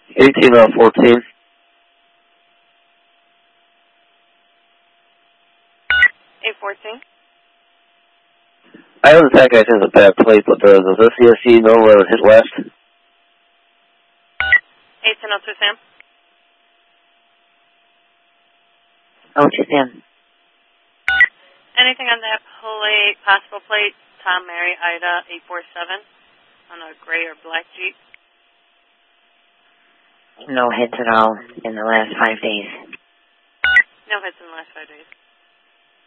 18-14. 814. I know the tag guy has a bad plate, but does this CSC know where it hit last? 1802 Sam. Oh, Sam. Anything on that plate, possible plate, Tom, Mary, Ida, 847, on a gray or black Jeep? No hits at all in the last 5 days. No hits in the last 5 days.